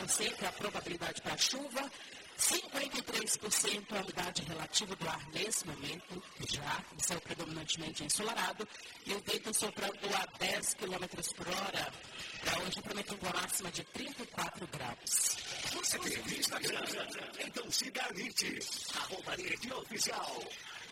é a probabilidade para chuva, 53% a umidade relativa do ar nesse momento, já, céu predominantemente ensolarado, e o vento soprando a 10 km por hora. Para hoje, prometendo uma máxima de 34 graus. Você tem Instagram? Então siga a NIT, @NIT Oficial.